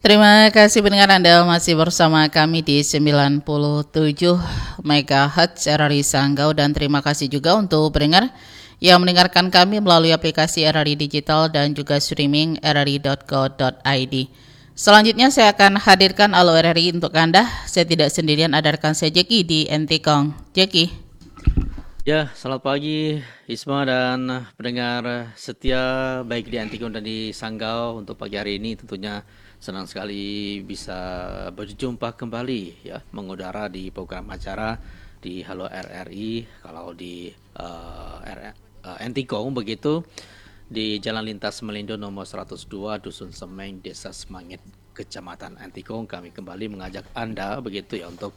Terima kasih pendengar Anda masih bersama kami di 97 MHz RRI Sanggau, dan terima kasih juga untuk pendengar yang mendengarkan kami melalui aplikasi RRI Digital dan juga streaming rri.co.id. Selanjutnya saya akan hadirkan Alo RRI untuk Anda. Saya tidak sendirian, ada rekan saya Jeki di Entikong. Jeki. Ya, selamat pagi Isma dan pendengar setia baik di Antikon dan di Sanggau. Untuk pagi hari ini tentunya senang sekali bisa berjumpa kembali ya, mengudara di program acara di Halo RRI. Kalau di Antikon begitu di Jalan Lintas Melindo nomor 102 Dusun Semeng, Desa Semangit, Kecamatan Antikong. Kami kembali mengajak Anda begitu ya untuk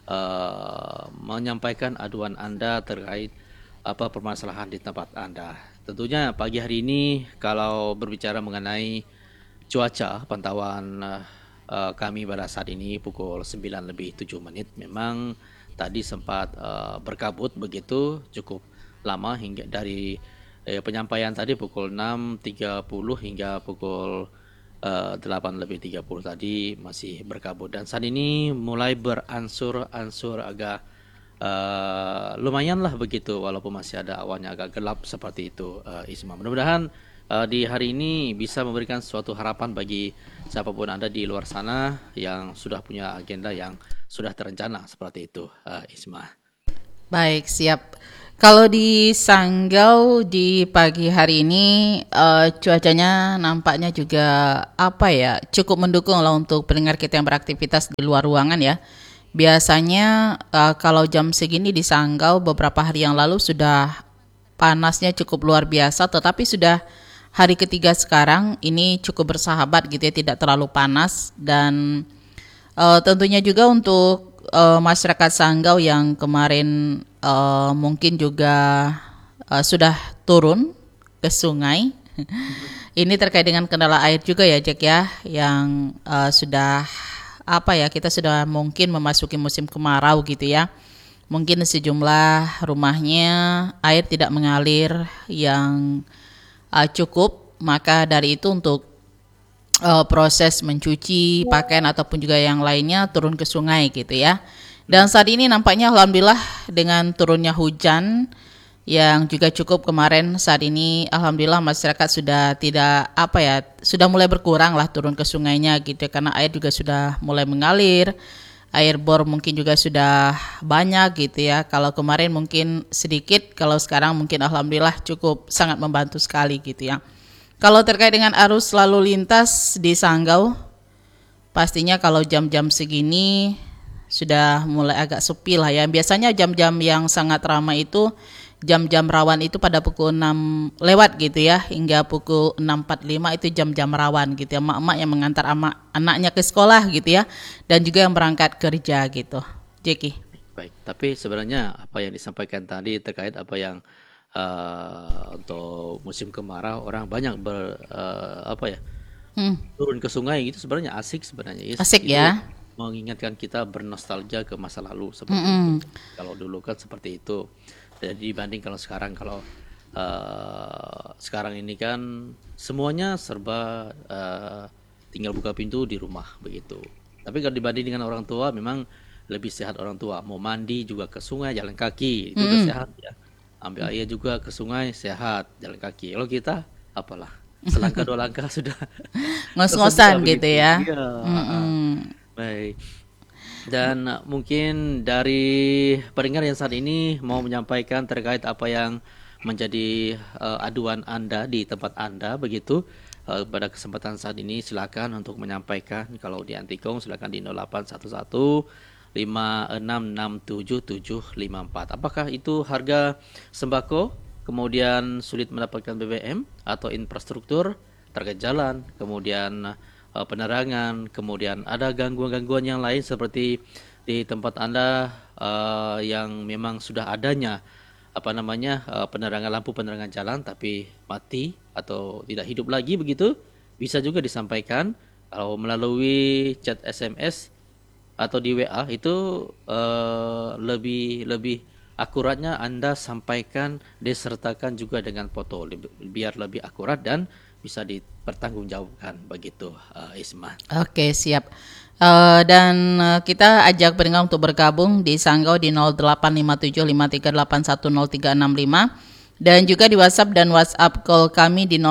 menyampaikan aduan Anda terkait apa permasalahan di tempat Anda. Tentunya pagi hari ini kalau berbicara mengenai cuaca, pantauan kami pada saat ini pukul 9:07 memang tadi sempat berkabut begitu cukup lama hingga dari penyampaian tadi pukul 6:30 hingga pukul 8:30 tadi masih berkabut, dan saat ini mulai beransur-ansur agak lumayan lah begitu, walaupun masih ada awannya agak gelap seperti itu. Isma, mudah-mudahan di hari ini bisa memberikan suatu harapan bagi siapapun Anda di luar sana yang sudah punya agenda yang sudah terencana seperti itu. Isma. Baik, siap. Kalau di Sanggau di pagi hari ini cuacanya nampaknya juga cukup mendukung lah untuk pendengar kita yang beraktivitas di luar ruangan ya. Biasanya kalau jam segini di Sanggau beberapa hari yang lalu sudah panasnya cukup luar biasa, tetapi sudah hari ketiga sekarang ini cukup bersahabat gitu ya, tidak terlalu panas. Dan tentunya juga untuk masyarakat Sanggau yang kemarin mungkin juga sudah turun ke sungai. Ini terkait dengan kendala air juga ya, Jack ya, yang sudah kita sudah mungkin memasuki musim kemarau gitu ya. Mungkin sejumlah rumahnya air tidak mengalir yang cukup, maka dari itu untuk proses mencuci pakaian ataupun juga yang lainnya turun ke sungai gitu ya. Dan saat ini nampaknya alhamdulillah dengan turunnya hujan yang juga cukup kemarin, saat ini alhamdulillah masyarakat sudah tidak sudah mulai berkurang lah turun ke sungainya gitu ya, karena air juga sudah mulai mengalir. Air bor mungkin juga sudah banyak gitu ya. Kalau kemarin mungkin sedikit, kalau sekarang mungkin alhamdulillah cukup sangat membantu sekali gitu ya. Kalau terkait dengan arus lalu lintas di Sanggau, pastinya kalau jam-jam segini sudah mulai agak sepi lah ya. Biasanya jam-jam yang sangat ramai itu, jam-jam rawan itu pada pukul 6 lewat gitu ya, hingga pukul 6:45 itu jam-jam rawan gitu ya. Emak-emak yang mengantar anaknya ke sekolah gitu ya, dan juga yang berangkat kerja gitu. Jeki. Baik, tapi sebenarnya apa yang disampaikan tadi terkait apa yang untuk musim kemarau orang banyak turun ke sungai gitu, sebenarnya asik sebenarnya Asik itu ya. mengingatkan kita bernostalgia ke masa lalu seperti itu. Kalau dulu kan seperti itu. Dan dibanding kalau sekarang, kalau sekarang ini kan semuanya serba tinggal buka pintu di rumah begitu. Tapi kalau dibanding dengan orang tua memang lebih sehat orang tua. Mau mandi juga ke sungai jalan kaki itu udah sehat ya. Ambil air juga ke sungai sehat jalan kaki. Kalau kita apalah selangkah dua langkah sudah tersedia Ngos-ngosan gitu begitu. ya. Iya. Baik. Dan mungkin dari pendengar yang saat ini mau menyampaikan terkait apa yang menjadi aduan Anda di tempat Anda begitu. Pada kesempatan saat ini silakan untuk menyampaikan. Kalau di Antikong silakan di 0811 5667 Apakah itu harga sembako, kemudian sulit mendapatkan BBM atau infrastruktur terkait jalan, kemudian penerangan, kemudian ada gangguan-gangguan yang lain seperti di tempat Anda yang memang sudah adanya penerangan, lampu penerangan jalan tapi mati atau tidak hidup lagi begitu, bisa juga disampaikan kalau melalui chat SMS atau di WA itu lebih akuratnya Anda sampaikan disertakan juga dengan foto biar lebih akurat dan bisa dipertanggungjawabkan begitu, Isma. Oke, siap. Dan kita ajak pendengar untuk bergabung di Sanggau di 085753810365 dan juga di WhatsApp dan WhatsApp call kami di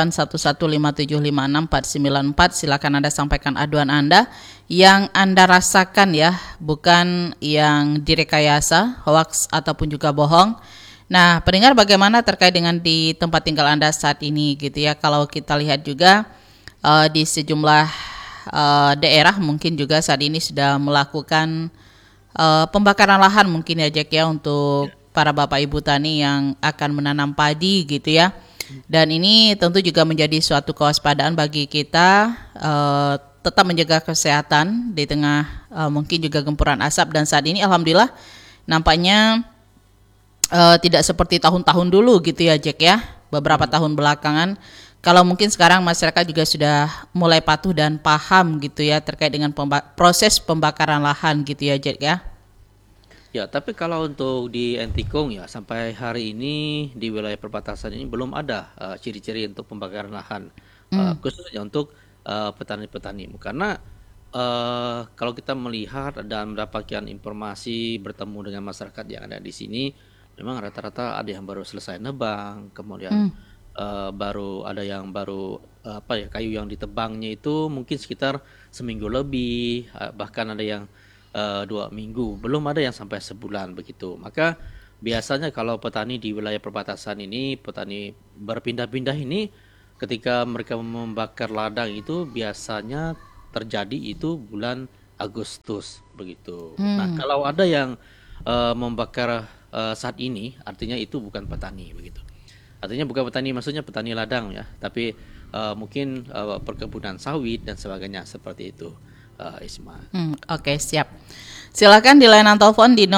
081157564994. Silakan Anda sampaikan aduan Anda yang Anda rasakan ya, bukan yang direkayasa, hoax ataupun juga bohong. Nah, pendengar, bagaimana terkait dengan di tempat tinggal Anda saat ini gitu ya? Kalau kita lihat juga di sejumlah daerah mungkin juga saat ini sudah melakukan pembakaran lahan mungkin ya Jack ya, untuk para bapak ibu tani yang akan menanam padi gitu ya. Dan ini tentu juga menjadi suatu kewaspadaan bagi kita, tetap menjaga kesehatan di tengah mungkin juga gempuran asap. Dan saat ini alhamdulillah nampaknya tidak seperti tahun-tahun dulu gitu ya Jack ya, beberapa tahun belakangan. Kalau mungkin sekarang masyarakat juga sudah mulai patuh dan paham gitu ya terkait dengan proses pembakaran lahan gitu ya Jack ya. Ya, tapi kalau untuk di Entikong ya, sampai hari ini di wilayah perbatasan ini belum ada ciri-ciri untuk pembakaran lahan, khususnya untuk petani-petani. Karena kalau kita melihat dan mendapatkan informasi, bertemu dengan masyarakat yang ada di sini, memang rata-rata ada yang baru selesai nebang, kemudian baru ada yang baru kayu yang ditebangnya itu mungkin sekitar seminggu lebih, bahkan ada yang 2 minggu, belum ada yang sampai sebulan begitu. Maka biasanya kalau petani di wilayah perbatasan ini, petani berpindah-pindah ini, ketika mereka membakar ladang itu biasanya terjadi itu bulan Agustus begitu. Nah, kalau ada yang membakar saat ini, artinya itu bukan petani begitu. Artinya bukan petani, maksudnya petani ladang ya, tapi mungkin perkebunan sawit dan sebagainya seperti itu, Isma. Oke, siap. Silakan di layanan telepon di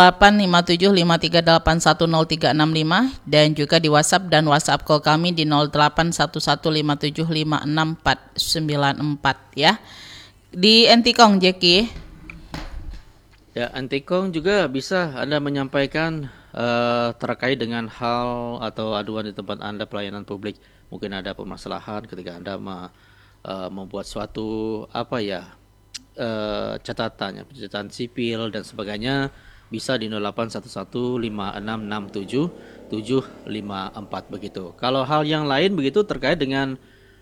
085753810365 dan juga di WhatsApp dan WhatsApp call kami di 081157564994 ya. Di Entikong, Jeki. Ya, Entikong juga bisa Anda menyampaikan terkait dengan hal atau aduan di tempat Anda pelayanan publik. Mungkin ada permasalahan ketika Anda membuat suatu catatan sipil dan sebagainya, bisa di 0811566754 begitu. Kalau hal yang lain begitu terkait dengan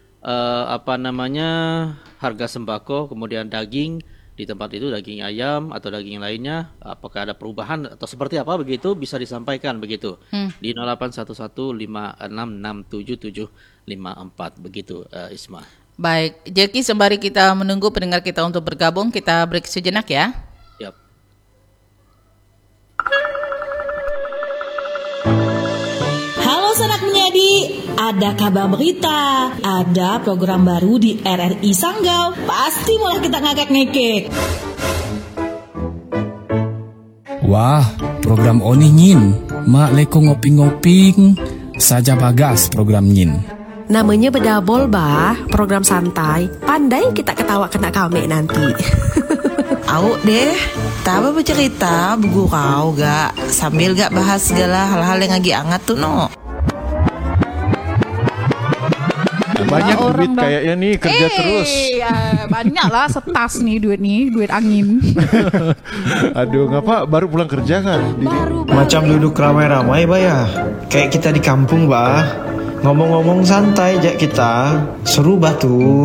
harga sembako, kemudian daging di tempat itu, daging ayam atau daging lainnya, apakah ada perubahan atau seperti apa begitu, bisa disampaikan begitu di 0811566754 begitu, Isma. Baik, Jeki, sembari kita menunggu pendengar kita untuk bergabung, kita break sejenak ya. Yap. Halo Sanak Menyadi, ada kabar berita, ada program baru di RRI Sanggau, pasti mulai kita ngakak-ngekek. Wah, program Oni Nyin, mak leko ngoping-ngoping, saja bagas program Nyin. Namanya bedabol bah, program santai, pandai kita ketawa kena kami nanti. Awuk deh, taba bercerita, begurau gak, sambil gak bahas segala hal-hal yang lagi hangat tuh no. Banyak duit kayaknya nih, kerja terus. Ya, banyak lah, setas nih, duit angin. Aduh, ngapa baru pulang kerja kan? Macam duduk ramai-ramai bah ya, kayak kita di kampung bah. Ngomong-ngomong santai aja kita, seru bah tuh.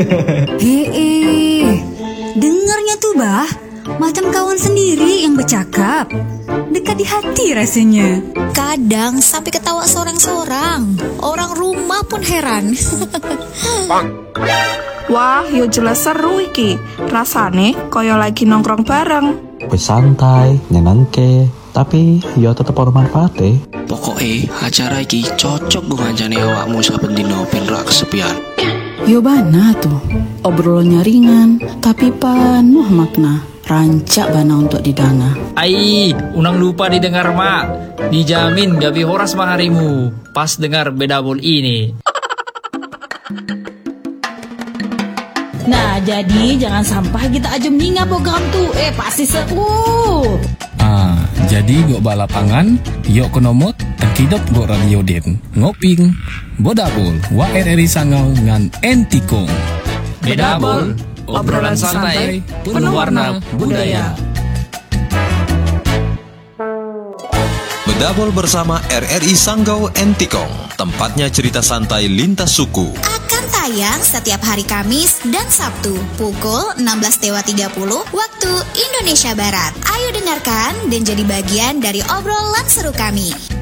Dengarnya tuh bah, macam kawan sendiri yang bercakap. Dekat di hati rasanya. Kadang sampai ketawa sorang-sorang. Orang rumah pun heran. Wah, yo jelas seru iki. Rasane koyo lagi nongkrong bareng. Santai, nyenengke, tapi yo tetep bermanfaat deh. Pokoknya acara iki cocok gue ngancani awakmu saben dino ben ra kesepian. Yo bana tuh, obrolannya ringan tapi penuh makna. Rancak bana untuk didanga. Ai, unang lupa didengar mak. Dijamin gak bihoras harimu pas dengar bedabol ini. Nah, jadi jangan sampai kita aja meninggal program tuh. Pasti seru. Jadi gok balapangan, yuk ke nomor Akidot go radio den ngoping bodabol wa RRI Sanggau ngan entikong. Bedabol, obrolan santai penuh warna budaya. Bedabol bersama RRI Sanggau Entikong, tempatnya cerita santai lintas suku. Akan tayang setiap hari Kamis dan Sabtu pukul 16.30 waktu Indonesia Barat. Ayo dengarkan dan jadi bagian dari obrolan seru kami.